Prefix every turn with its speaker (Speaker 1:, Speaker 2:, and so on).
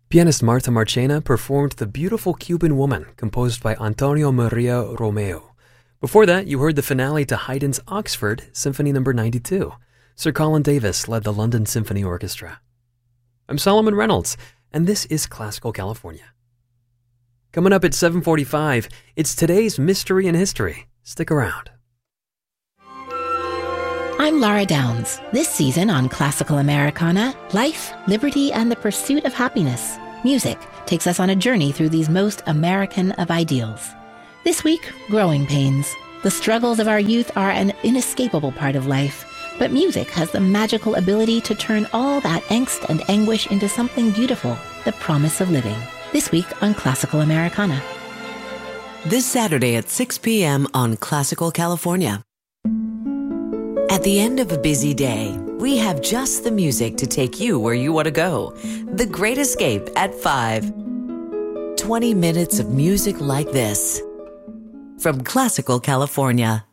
Speaker 1: Pianist Marta Marchena performed The Beautiful Cuban Woman, composed by Antonio Maria Romeo. Before that, you heard the finale to Haydn's Oxford, Symphony No. 92. Sir Colin Davis led the London Symphony Orchestra. I'm Solomon Reynolds, and this is Classical California. Coming up at 7:45, it's today's Mystery in History. Stick around.
Speaker 2: I'm Laura Downs. This season on Classical Americana, life, liberty, and the pursuit of happiness. Music takes us on a journey through these most American of ideals. This week, growing pains. The struggles of our youth are an inescapable part of life, but music has the magical ability to turn all that angst and anguish into something beautiful, the promise of living. This week on Classical Americana.
Speaker 3: This Saturday at 6 p.m. on Classical California. At the end of a busy day, we have just the music to take you where you want to go. The Great Escape at 5. 20 minutes of music like this. From Classical California.